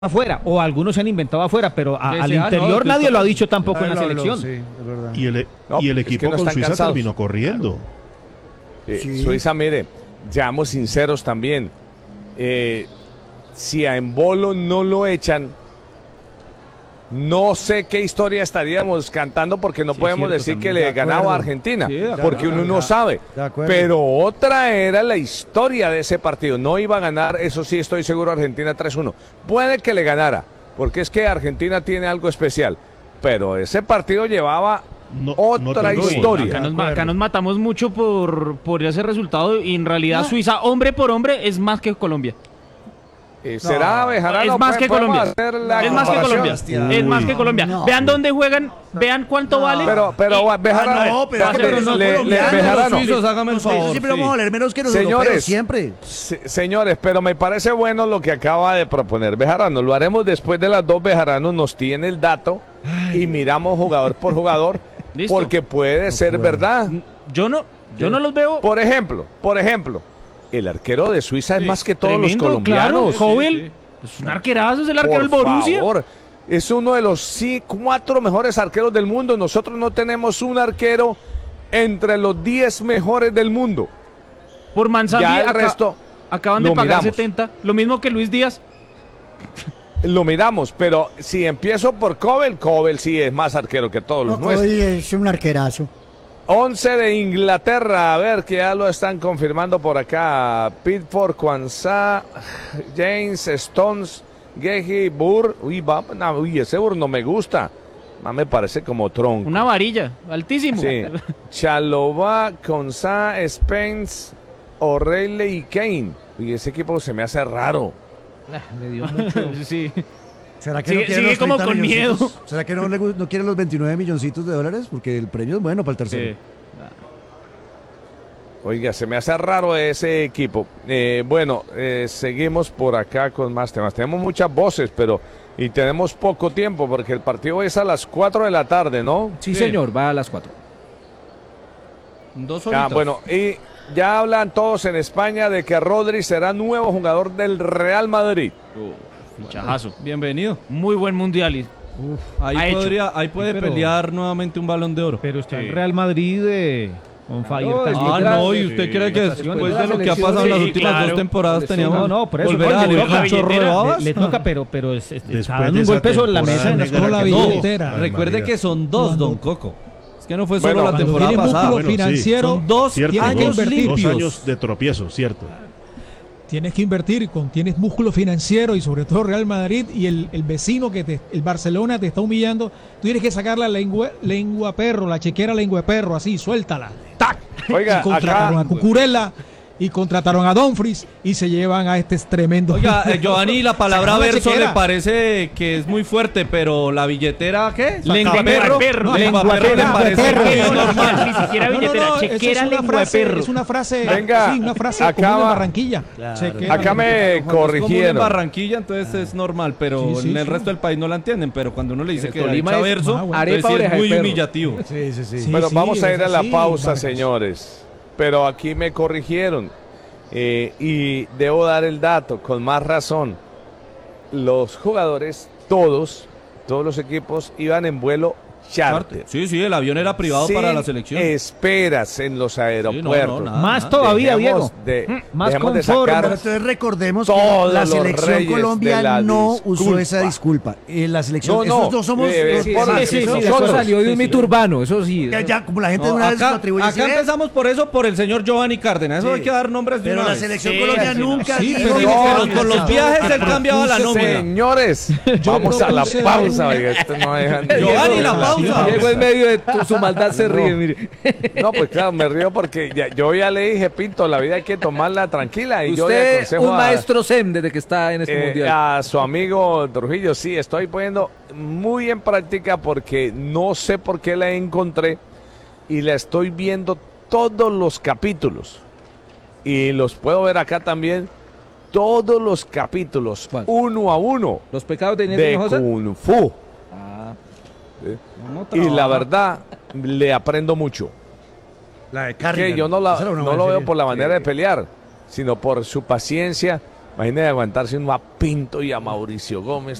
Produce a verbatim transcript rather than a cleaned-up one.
afuera, o algunos se han inventado afuera, pero a, al sea, interior no, nadie lo ha dicho tampoco en la Nadie lo habló, selección. sí, es verdad. Y el, No, y el es que equipo no con están Suiza cansados. terminó corriendo. Eh, Sí. Suiza, mire, seamos sinceros también. Eh, si a Embolo no lo echan, no sé qué historia estaríamos cantando porque no Sí, podemos cierto, decir que también. le De ganaba acuerdo. a Argentina, Sí, de acuerdo. porque uno no sabe. De acuerdo. Pero otra era la historia de ese partido. No iba a ganar, eso sí estoy seguro, Argentina tres uno. Puede que le ganara, porque es que Argentina tiene algo especial. Pero ese partido llevaba No- otra no tengo duda. historia. Acá nos, De acuerdo. acá nos matamos mucho por, por ese resultado y en realidad Suiza, hombre por hombre, es más que Colombia. Eh, ¿Será Bejarano? es más que ¿Podemos Colombia. hacer la Es más que comparación? Colombia. Sebastián. Es más Uy. que Colombia. No. Vean dónde juegan, vean cuánto vale. Pero, pero, Bejarano, Ah, no, pero es que le- pero no le- colombianos, le- Bejarano. Los suizos, hágame el Nosotros favor. siempre sí. vamos a valer menos que los Señores. europeos, siempre. Se- señores, pero me parece bueno lo que acaba de proponer Bejarano. Lo haremos después de las dos. Bejarano nos tiene el dato y miramos jugador por jugador, Listo. porque puede ser verdad. Yo no, yo no los veo. Por ejemplo, por ejemplo, el arquero de Suiza es más que todos Tremendo, los colombianos. Claro, Jovel, sí, sí. es un arquerazo, es el arquero del Por Borussia. favor, es uno de los sí, cuatro mejores arqueros del mundo. Nosotros no tenemos un arquero entre los diez mejores del mundo. Por Manzanti Ya el aca- resto acaban de lo pagar miramos. setenta, lo mismo que Luis Díaz. Lo miramos, pero si empiezo por Cobel, Cobel sí es más arquero que todos los nuestros. Hoy es un arquerazo. once de Inglaterra, a ver que ya lo están confirmando por acá. Pitford, Kwanzaa, James, Stones, Gehi, Burr. Uy, va, no, uy, ese Burr no me gusta. No, me parece como tronco. Una varilla, altísimo. Sí. Chalobah, Kwanzaa, Spence, O'Reilly y Kane. Y ese equipo se me hace raro. Le dio mucho. Sí. ¿Será que Sigue- no quiere sigue los como treinta con milloncitos? ¿Será que no, le, gu- no quiere los veintinueve milloncitos de dólares? Porque el premio es bueno para el tercero. Sí. Oiga, se me hace raro ese equipo. Eh, bueno, eh, seguimos por acá con más temas. Tenemos muchas voces, pero y tenemos poco tiempo porque el partido es a las cuatro de la tarde, ¿no? Sí, señor, va a las cuatro. Dos Ah, horitas. bueno, y ya hablan todos en España de que Rodri será nuevo jugador del Real Madrid. Fichajazo. Bienvenido. Muy buen mundial. y- Ha Ahí, hecho. podría, ahí puede Pero- pelear nuevamente un balón de oro. Pero está Sí. en Real Madrid eh, on fire. Claro, también. Ah, Literal, no, y sí, usted cree que prestaciones. después de lo que ha Sí, pasado en las últimas claro. dos temporadas teníamos No, no, por eso. volver coño, a le salir toca con chorro de billetera, babas. Le, le toca, pero, pero es, es- está Después dando de un esa golpe sobre la temporada mesa en las negra cosas. que No, tuvo. billetera. Ay, Recuerde María. que son dos, Cuando- don Coco. Es que no fue solo Bueno, la cuando temporada tiene pasada. músculo Bueno, sí. financiero, Son dos Cierto, hay que dos, invertir. dos limpios. años de tropiezo, cierto. Tienes que invertir, con, tienes músculo financiero y sobre todo Real Madrid y el, el vecino que te, el Barcelona te está humillando. Tú tienes que sacar la lengua, lengua perro, la chequera lengua de perro, así, suéltala. ¡Tac! Oiga, Y contrataron acá- a Cucurella y contrataron a Dumfries y se llevan a este tremendo. Oiga, eh, Giovanni, la palabra Sacando la verso le chequera. parece que es muy fuerte, pero la billetera, ¿qué? Lengua Saca perro. perro. Lengua Lengua perro le perro. parece Perro. que es No, no, normal. Ni siquiera No, no, billetera, no, eso chequera es una lengua de frase, perro. es una frase, Venga, sí, una frase acaba- común de Barranquilla. Chequera. Acá me Cuando es común en corrigieron. Barranquilla, entonces es normal, pero Sí, sí, en el sí. resto del país no la entienden. Pero cuando uno le dice En que el Tolima echa es- verso, ah, bueno. entonces sí Arepa, oreja es de muy perro. humillativo. Sí, sí, sí. Sí. Pero vamos a ir a la sí, pausa, Vargas. señores. Pero aquí me corrigieron. Eh, y debo dar el dato con más razón. Los jugadores, todos, todos los equipos iban en vuelo charter. Sí, sí, el avión era privado Sin para la selección. esperas en los aeropuertos. Sí, no, no, nada, Más nada. todavía, Dejemos Diego. de- Mm, más dejemos de confort, sacar- Pero entonces recordemos que Todos la los selección reyes de Colombia la no usó disculpa. esa disculpa. Eh, la selección, No, no, esos no somos eh, los sí, por- sí, sí, esos sí, somos- nosotros- salió de un mito urbano, eso sí. Ya, ya, como la gente No, de una vez lo acá atribuye así, acá ¿eh? empezamos por eso, por el señor Giovanni Cárdenas. Eso Sí. hay que dar nombres de Pero una la vez. selección Sí, Colombia sí, nunca sí, dijo pero que Dijo No, que no, los- con los viajes él cambiaba la nómina. Señores, vamos a la propuse pausa. dar- Oiga, esto no dejan- Giovanni, la pausa. Diego en medio de tu- su maldad se ríe, No. mire. No, pues claro, me río porque ya- yo ya le dije, Pinto, la vida hay que tomarla tranquila. Y yo le Usted, aconsejo un a, maestro zen desde que está en este eh, mundial. a su amigo Trujillo, sí, estoy poniendo muy en práctica porque no sé por qué la encontré y la estoy viendo todos los capítulos. Y los puedo ver acá también, todos los capítulos, ¿Cuál? uno a uno, Los pecados de Inés de Hinojosa. Kung Fu. Ah, Y la verdad, le aprendo mucho. La de Que Carrigan. yo no, la, Esa era una no buena lo veo serie. por la manera de pelear, sino por su paciencia. Imagínate aguantarse uno a Pinto y a Mauricio Gómez